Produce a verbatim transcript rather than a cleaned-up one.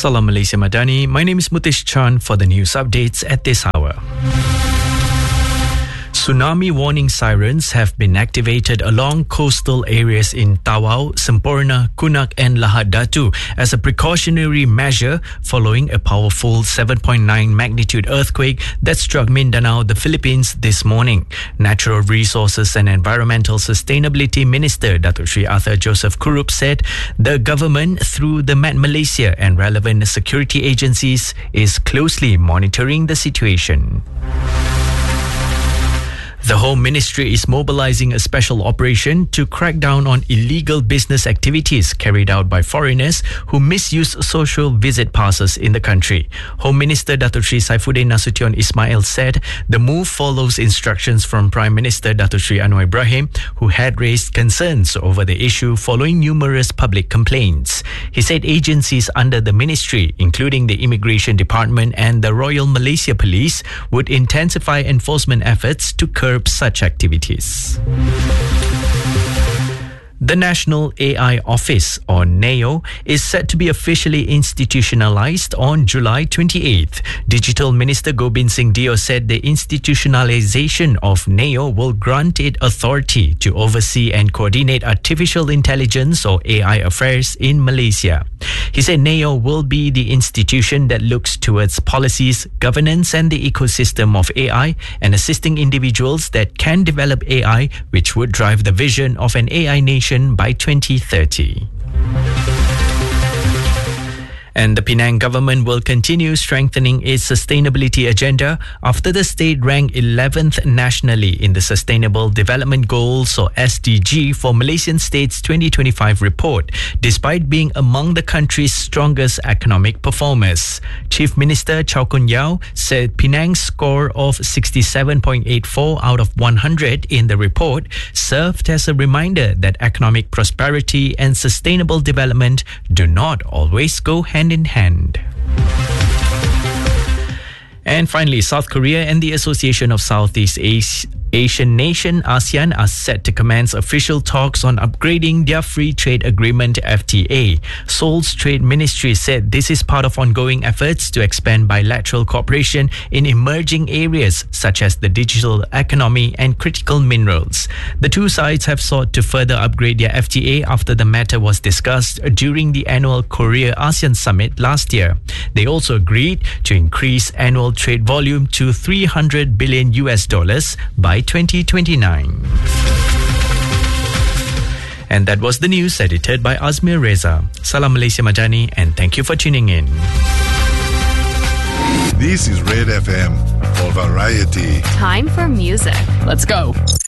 Salam Malaysia Madani. My name is Mutesh Chan for the news updates at this hour. Tsunami warning sirens have been activated along coastal areas in Tawau, Semporna, Kunak and Lahad Datu as a precautionary measure following a powerful seven point nine magnitude earthquake that struck Mindanao, the Philippines this morning. Natural Resources and Environmental Sustainability Minister Datuk Sri Arthur Joseph Kurup said the government through the Met Malaysia and relevant security agencies is closely monitoring the situation. The Home Ministry is mobilizing a special operation to crack down on illegal business activities carried out by foreigners who misuse social visit passes in the country. Home Minister Datuk Sri Saifuddin Nasution Ismail said the move follows instructions from Prime Minister Datuk Sri Anwar Ibrahim, who had raised concerns over the issue following numerous public complaints. He said agencies under the ministry, including the Immigration Department and the Royal Malaysia Police, would intensify enforcement efforts to curb such activities. The National A I Office, or NAO, is set to be officially institutionalized on July twenty-eighth. Digital Minister Gobind Singh Dio said the institutionalization of NAO will grant it authority to oversee and coordinate artificial intelligence or A I affairs in Malaysia. He said NAO will be the institution that looks towards policies, governance and the ecosystem of A I and assisting individuals that can develop A I, which would drive the vision of an A I nation by twenty thirty. And the Penang government will continue strengthening its sustainability agenda after the state ranked eleventh nationally in the Sustainable Development Goals or S D G for Malaysian State's twenty twenty-five report, despite being among the country's strongest economic performers. Chief Minister Chow Kun Yeow said Penang's score of sixty-seven point eight four out of one hundred in the report served as a reminder that economic prosperity and sustainable development do not always go hand in hand. And finally, South Korea and the Association of Southeast Asia Asian nation ASEAN are set to commence official talks on upgrading their free trade agreement F T A. Seoul's Trade Ministry said this is part of ongoing efforts to expand bilateral cooperation in emerging areas such as the digital economy and critical minerals. The two sides have sought to further upgrade their F T A after the matter was discussed during the annual Korea ASEAN Summit last year. They also agreed to increase annual trade volume to three hundred billion U S dollars by twenty twenty-nine. And that was the news edited by Azmir Reza. Salam Malaysia Madani and thank you for tuning in. This is Red F M for variety. Time for music. Let's go.